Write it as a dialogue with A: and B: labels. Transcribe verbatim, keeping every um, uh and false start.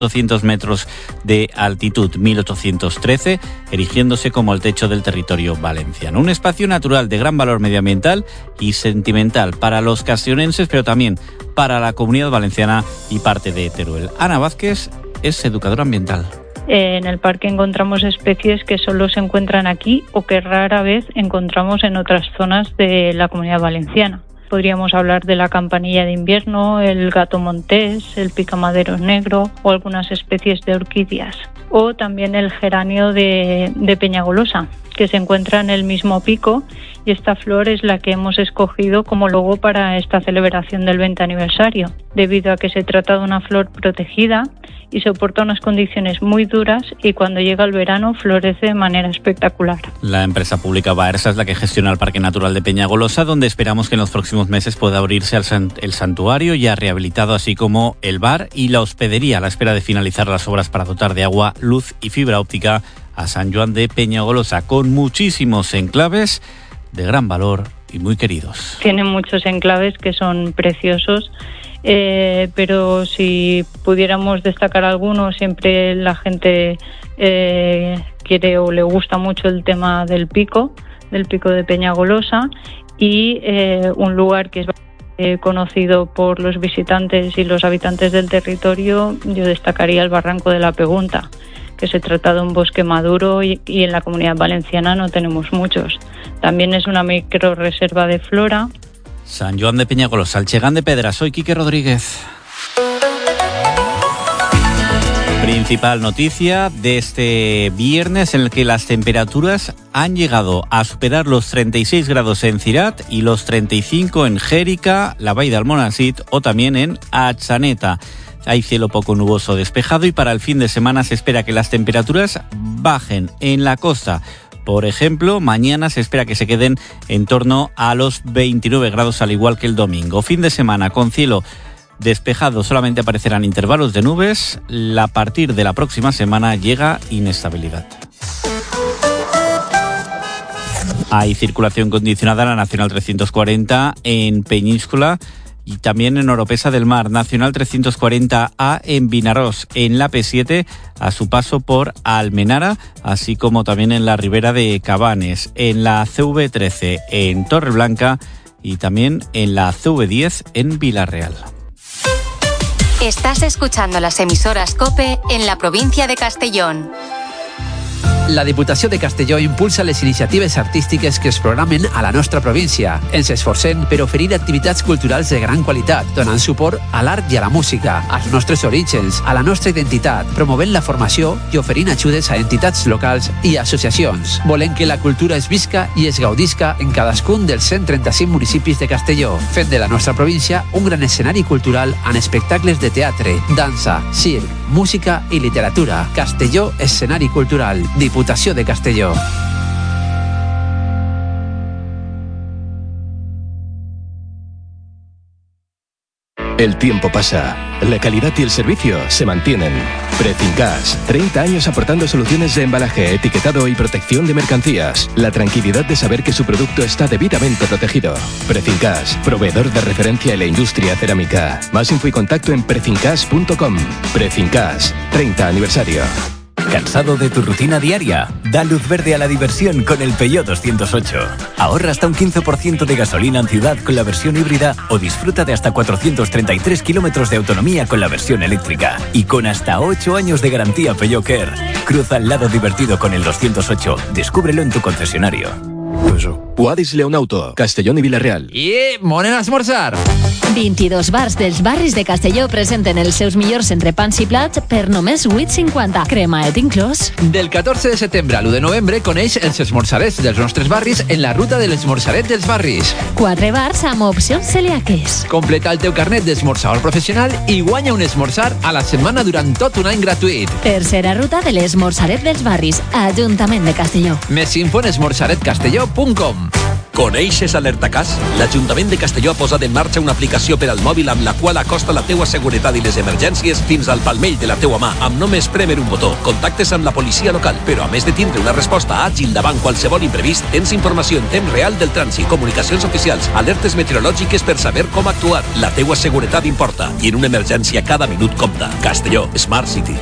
A: doscientos metros de altitud, mil ochocientos trece, erigiéndose como el techo del territorio valenciano. Un espacio natural de gran valor medioambiental y sentimental para los castellonenses, pero también para la Comunidad Valenciana y parte de Teruel. Ana Vázquez es educadora ambiental.
B: En el parque encontramos especies que solo se encuentran aquí o que rara vez encontramos en otras zonas de la Comunidad Valenciana. Podríamos hablar de la campanilla de invierno, el gato montés, el picamaderos negro o algunas especies de orquídeas. O también el geranio de, de Peñagolosa, que se encuentra en el mismo pico, y esta flor es la que hemos escogido como logo para esta celebración del veinte aniversario, debido a que se trata de una flor protegida y soporta unas condiciones muy duras, y cuando llega el verano florece de manera espectacular. La empresa pública Baersa es la que gestiona el Parque Natural de Peñagolosa, donde esperamos que en los próximos meses pueda abrirse el, sant- el santuario ya rehabilitado, así como el bar y la hospedería, a la espera de finalizar las obras para dotar de agua, luz y fibra óptica a San Joan de Peñagolosa, con muchísimos enclaves de gran valor y muy queridos. Tiene muchos enclaves que son preciosos, eh, pero si pudiéramos destacar algunos, siempre la gente eh, quiere o le gusta mucho el tema del pico, del pico de Peñagolosa, y eh, un lugar que es eh, conocido por los visitantes y los habitantes del territorio. Yo destacaría el Barranco de la Pegunta, que se trata de un bosque maduro y, y en la Comunidad Valenciana no tenemos muchos. También es una microrreserva de flora. San Joan de Peñagolosa, Alchegán de Pedra. Soy Quique Rodríguez. Principal noticia de este viernes, en el que las temperaturas han llegado a superar los treinta y seis grados en Cirat y los treinta y cinco en Jérica, la Vall d'Almonesir o también en Atxaneta. Hay cielo poco nuboso despejado, y para el fin de semana se espera que las temperaturas bajen en la costa. Por ejemplo, mañana se espera que se queden en torno a los veintinueve grados, al igual que el domingo. Fin de semana con cielo despejado, solamente aparecerán intervalos de nubes. A partir de la próxima semana llega inestabilidad. Hay circulación condicionada en la Nacional trescientos cuarenta en Peñíscola y también en Oropesa del Mar, Nacional trescientos cuarenta A en Vinaròs, en la P siete a su paso por Almenara, así como también en la ribera de Cabanes, en la C V trece en Torreblanca y también en la C V diez en Villarreal.
C: Estás escuchando las emisoras COPE en la provincia de Castellón.
D: La Diputació de Castelló impulsa les iniciatives artístiques que es programen a la nostra província. Ens esforcem per oferir activitats culturals de gran qualitat, donant suport a l'art i a la música, als nostres orígens, a la nostra identitat, promovent la formació i oferint ajudes a entitats locals i associacions. Volem que la cultura es visca i es gaudisca en cadascun dels cent trenta-cinc municipis de Castelló, fent de la nostra província un gran escenari cultural amb espectacles de teatre, dansa, circ, música i literatura. Castelló, escenari cultural. Diputació de Castelló.
E: El tiempo pasa, la calidad y el servicio se mantienen. Prefincas, treinta años aportando soluciones de embalaje, etiquetado y protección de mercancías. La tranquilidad de saber que su producto está debidamente protegido. Prefincas, proveedor de referencia en la industria cerámica. Más info y contacto en prefincas punto com. Prefincas, treinta aniversario.
F: ¿Cansado de tu rutina diaria? Da luz verde a la diversión con el Peugeot doscientos ocho. Ahorra hasta un quince por ciento de gasolina en ciudad con la versión híbrida o disfruta de hasta cuatrocientos treinta y tres kilómetros de autonomía con la versión eléctrica. Y con hasta ocho años de garantía Peugeot Care. Cruza al lado divertido con el doscientos ocho. Descúbrelo en tu concesionario.
E: Guadis Leonauto, Castellón i Villarreal.
D: I monen a esmorzar!
G: vint-i-dos bars dels barris de Castelló presenten els seus millors entrepans i plats per només vuit cinquanta. Cremaet inclòs.
D: Del catorze de setembre a l'u de novembre coneix els esmorzarets dels nostres barris en la ruta de l'esmorzaret dels barris.
G: Quatre bars amb opcions celíaques.
D: Completa el teu carnet d'esmorzador professional i guanya un esmorzar a la setmana durant tot un any gratuït.
G: Tercera ruta de l'esmorzaret dels barris, Ajuntament de Castelló.
D: Més info en esmorzaret castelló punt com.
H: Coneixes Alertacàs? L'Ajuntament de Castelló ha posat en marxa una aplicació per al mòbil amb la qual acosta la teua seguretat i les emergències fins al palmell de la teua mà, amb només prémer un botó. Contactes amb la policia local, però a més de tindre una resposta àgil davant qualsevol imprevist, tens informació en temps real del trànsit, comunicacions oficials, alertes meteorològiques per saber com actuar. La teua seguretat importa i en una emergència cada minut compta. Castelló, Smart City.